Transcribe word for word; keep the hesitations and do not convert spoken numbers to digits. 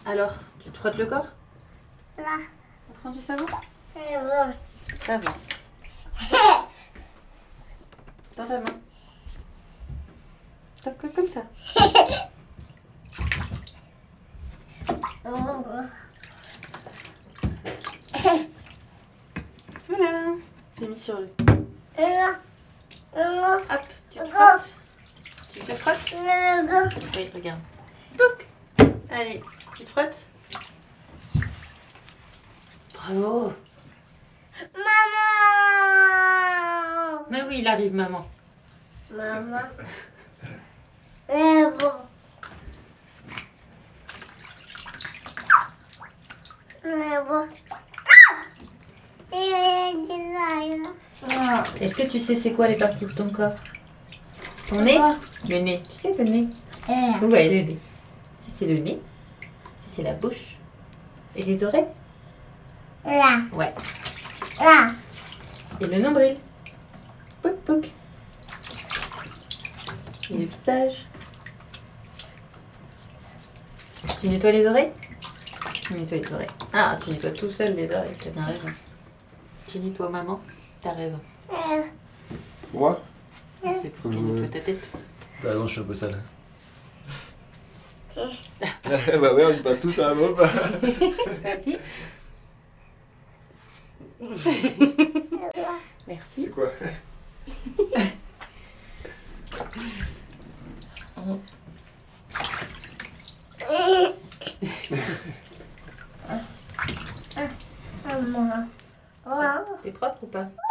Alors, tu te frottes le corps? Là. Prends du savon? Et bon. Savon. Dans ta main. Top, comme comme ça. Voilà. J'ai mis sur le... Et là. Et là. Hop, tu te frottes. Tu te frottes? Et là. Oui, regarde. Pouc. Allez, tu te frottes. Bravo. Maman. Mais oui, il arrive, maman. Maman. Et bon. Et bon. Et là, et là. Ah. Est-ce que tu sais c'est quoi les parties de ton corps? Ton nez? Le nez. Tu sais le nez? Et Où est le nez? Ça c'est le nez. Ça c'est la bouche. Et les oreilles? là. Ouais. Là. Et le nombril. Pouc pouc. Et le visage. Tu nettoies les oreilles? Tu nettoies les oreilles. Ah, tu nettoies tout seul les oreilles, t'as bien raison. Tu nettoies maman, t'as raison. Et Moi? C'est pour que tu nettoies ta tête. T'as raison, je suis un peu sale. Bah ouais, on y passe tous à un moment. Vas-y. Merci. C'est quoi? Maman. T'es propre ou pas?